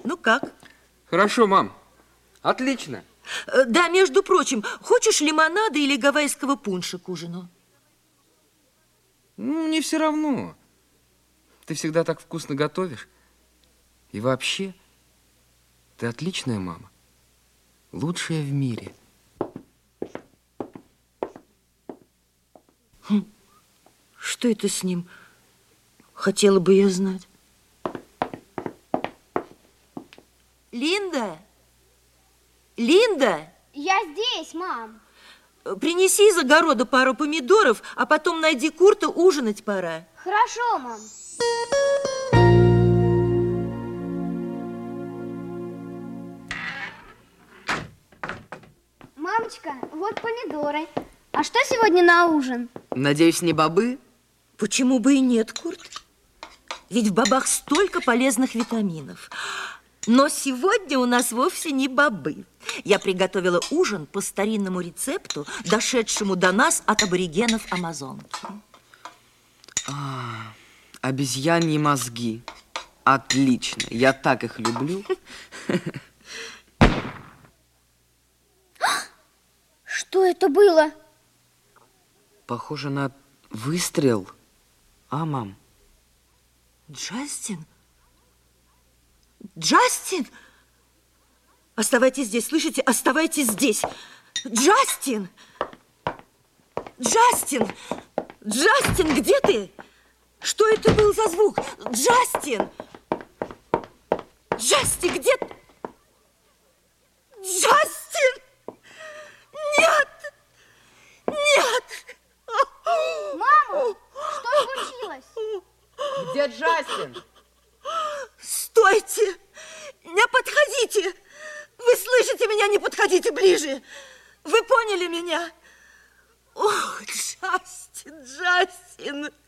Ну как? Хорошо, мам. Отлично. Да, между прочим, хочешь лимонада или гавайского пунша к ужину? Ну, мне все равно. Ты всегда так вкусно готовишь. И вообще, ты отличная мама. Лучшая в мире. Что это с ним? Хотела бы я знать. Линда? Линда? Я здесь, мам. Принеси из огорода пару помидоров, а потом найди Курта, ужинать пора. Хорошо, мам. Мамочка, вот помидоры. А что сегодня на ужин? Надеюсь, не бобы? Почему бы и нет, Курт? Ведь в бобах столько полезных витаминов. Но сегодня у нас вовсе не бобы. Я приготовила ужин по старинному рецепту, дошедшему до нас от аборигенов Амазонки. Обезьяньи мозги. Отлично. Я так их люблю. Что это было? Похоже на выстрел. А, мам? Джастин? Джастин? Оставайтесь здесь, слышите? Оставайтесь здесь. Джастин! Джастин! Джастин, где ты? Что это был за звук? Джастин! Джастин, где ты? Джастин! Нет! Нет! Мама, что случилось? Где Джастин? Стойте! Не подходите! Вы слышите меня? Не подходите ближе! Вы поняли меня? Ох, Джастин, Джастин!